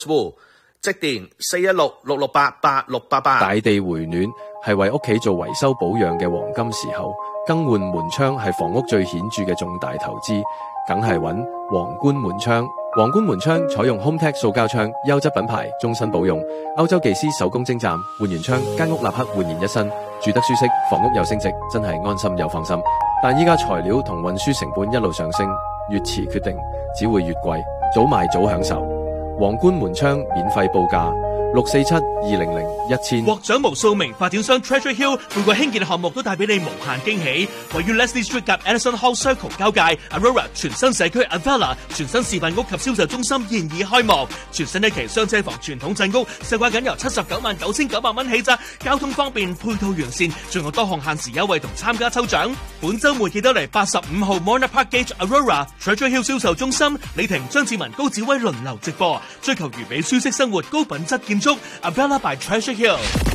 即電416-668-8688。 大地回暖係為屋企做維修保養嘅黃金時候，更換門窗係房屋最顯著嘅重大投資，梗係揾皇冠門窗。皇冠門窗採用 HomeTech 塑膠窗，優質品牌，終身保用。歐洲技師手工精湛，換完窗間屋立刻煥然一新，住得舒適，房屋又升值，真係安心又放心。但依家材料同運輸成本一路上升，越遲決定只會越貴，早買早享受。皇冠門窗免費報價647-200-1000。 獲獎無數名發展商 Treasure Hill 每個興建項目都帶俾你無限驚喜。位於 Leslie Street 及 Edison Hall Circle 交界 Aurora 全新社區 Avella 全新示範屋及銷售中心現已開幕，全新一期雙車房傳統鎮屋，售價僅由799900蚊起咋，交通方便，配套完善，仲有多項限時優惠同參加抽獎。本週末記得嚟85號 Morna Park Gate Aurora Treasure Hill 銷售中心，李婷、張志文、高子威輪流直播，追求完美舒適生活，高品質建築 Avella by Treasure Hill。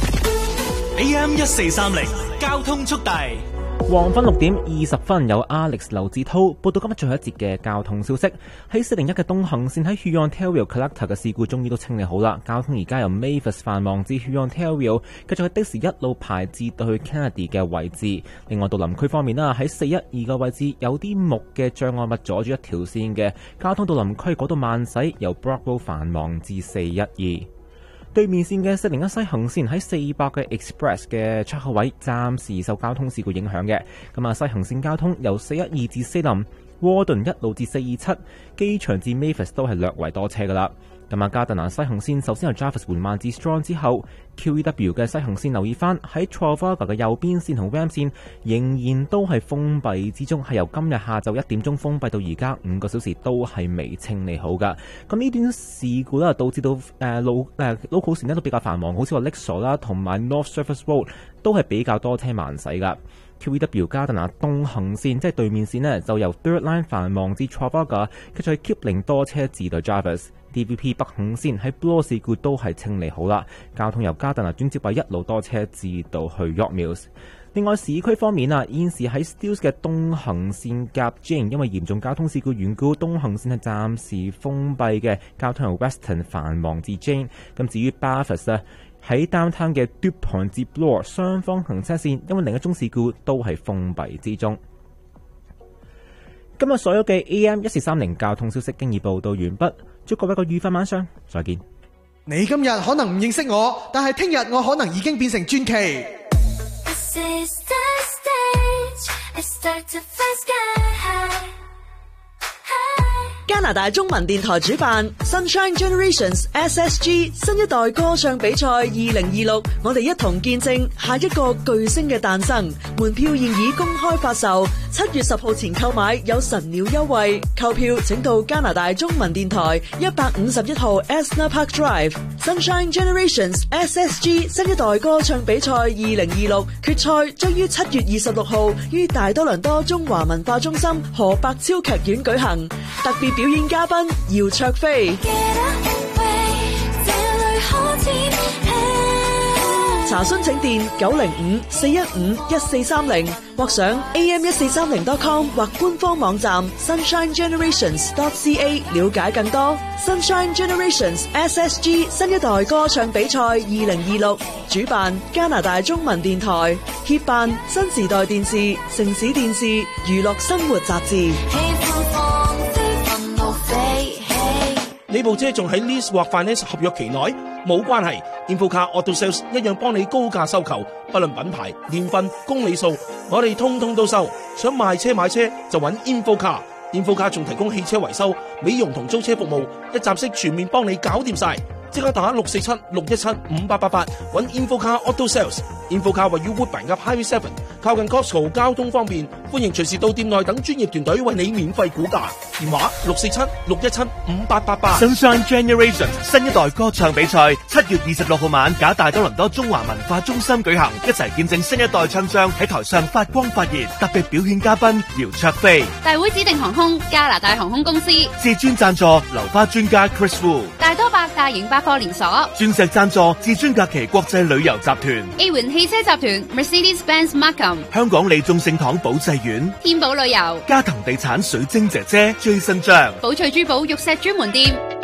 AM 1430交通速遞。 黃昏6點20分，有 Alex 劉志濤報道今日最後一節嘅交通消息。喺401嘅東行線喺 Huon Ontario Collector 嘅事故終於都清理好啦，交通而家由 Mavis 繁忙至 Huon Ontario， 繼續喺的士一路排至到去 Kennedy 嘅位置。另外到林區方面啦，喺412嘅位置有啲木嘅障礙物阻住一條線嘅交通，到林區嗰度慢駛，由 Brockville 繁忙至412。對面線嘅401西行線喺400嘅 Express 嘅出口位暫時受交通事故影響嘅，咁西行線交通由412至4林、沃頓一路至427、機場至 Mavis 都係略為多車噶啦。咁加特蘭西行線首先由 Jarvis 緩慢至 Strong 之後 QEW 嘅西行線留意翻喺 Trafalgar 嘅右邊線同 Ram 線仍然都係封閉之中，係由今日下晝1點鐘封閉到而家5個小時都係未清理好噶。咁呢段事故咧導致到local 線都比較繁忙，好似話 Lexor 啦同埋 North Surface Road 都係比較多車慢駛噶。QEW 加特納東行線即係對面線呢，就由 Third Line 繁忙至 Trafalgar， 繼續係 Kipling 多車至到 Jarvis。DVP 北行線喺 Bloor 事故都係清理好啦，交通由加特納轉接位一路多車至到去 York Mills。另外市區方面現時喺 Steeles 嘅東行線夾 Jane， 因為嚴重交通事故緣故，東行線係暫時封閉嘅，交通由 Weston 繁忙至 Jane。咁至於 Bathurst喺 Downtown 嘅 Dupont 至 Bloor 雙方行車線，因為另一宗事故都係封閉之中。今日所有嘅 AM 1430交通消息經已報道完畢，祝各位個愉快晚上，再見。 你今日可能唔認識我，但係聽日我可能已經變成傳奇。 加拿大中文電台主辦 Sunshine Generations SSG 新一代歌唱比賽2026，我哋一同見證下一個巨星嘅誕生。門票現已公開發售，7月10號前購買有神鳥優惠。購票請到加拿大中文電台151號 Esner Park Drive。Sunshine Generations SSG 新一代歌唱比賽2026決賽將於7月26號於大多倫多中華文化中心何百超劇院舉行，特別表演嘉賓姚焯菲。查詢請電905-415-1430或上 am1430.com 或官方網站 sunshinegenerations.ca 了解更多。Sunshine Generations SSG 新一代歌唱比賽2026主辦加拿大中文電台，協辦新時代電視、城市電視、娛樂生活雜誌。 呢部車仲喺 lease 或 finance 合約期內，冇關係。InfoCar Auto Sales 一樣幫你高價收購，不論品牌、年份、公里數，我哋通通都收。想賣車買車就揾 InfoCar。InfoCar 仲提供汽車維修、美容同租車服務，一站式全面幫你搞掂晒。即刻打647-617-5888揾 InfoCar Auto Sales。InfoCar 位於 Woodbine 及 Highway 7，靠近 Costco， 交通方便，歡迎隨時到店內等專業團隊為你免費估價。電話647-617-5888。 Sunshine Generations 新一代歌唱比賽7月26號晚，假大多倫多中華文化中心舉行，一齊見證新一代唱將喺台上發光發熱。特別表演嘉賓姚焯菲， 大會指定航空加拿大航空公司， 至尊贊助流花專家 Chris Wu， 大多百大型百貨連鎖， 鑽石贊助至尊假期國際旅遊集團， A 環汽車集團 Mercedes-Benz Markham， 香港利眾聖堂保濟院， 天寶旅遊， 嘉騰地產水晶姐姐 Jason 張， 寶翠珠寶玉石專門店。